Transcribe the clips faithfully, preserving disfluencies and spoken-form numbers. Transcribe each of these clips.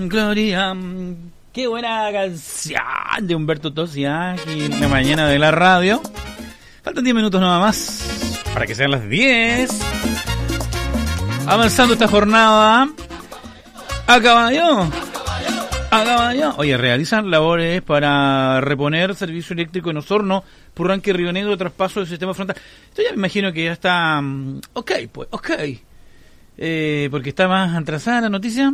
Gloria. Qué buena canción de Humberto Tozzi aquí en la mañana de la radio. Faltan diez minutos nada más para que sean las diez. Avanzando esta jornada. A caballo. A caballo. Oye, realizan labores para reponer servicio eléctrico en Osorno, Purranque, Río Negro, traspaso del sistema frontal. Esto ya me imagino que ya está... Ok, pues, ok. Eh, porque está más atrasada la noticia.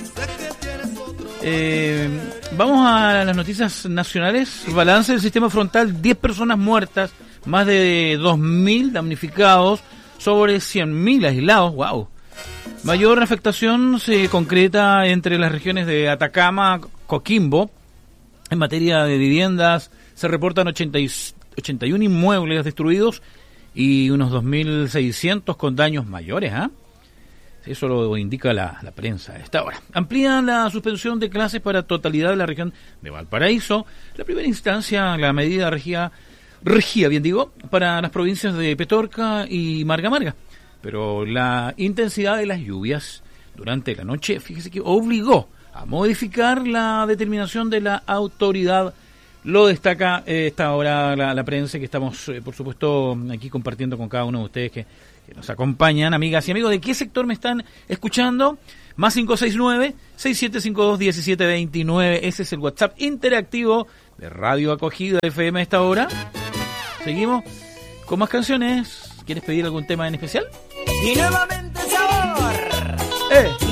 Eh, vamos a las noticias nacionales. Balance del sistema frontal, diez personas muertas, más de dos mil damnificados, sobre cien mil aislados. Wow. Mayor afectación se concreta entre las regiones de Atacama, Coquimbo. En materia de viviendas se reportan ochenta y uno inmuebles destruidos y unos dos mil seiscientos con daños mayores, ¿ah? ¿eh? Eso lo indica la, la prensa a esta hora. Amplían la suspensión de clases para totalidad de la región de Valparaíso. La primera instancia, la medida regía, regía, bien digo, para las provincias de Petorca y Marga Marga. Pero la intensidad de las lluvias durante la noche, fíjese que obligó a modificar la determinación de la autoridad. Lo destaca eh, esta hora la, la prensa, que estamos, eh, por supuesto, aquí compartiendo con cada uno de ustedes que, que nos acompañan. Amigas y amigos, ¿de qué sector me están escuchando? Más cinco seis nueve, seis siete cinco dos, uno siete dos nueve. Ese es el WhatsApp interactivo de Radio Acogida F M a esta hora. Seguimos con más canciones. ¿Quieres pedir algún tema en especial? Y nuevamente sabor. ¡Eh!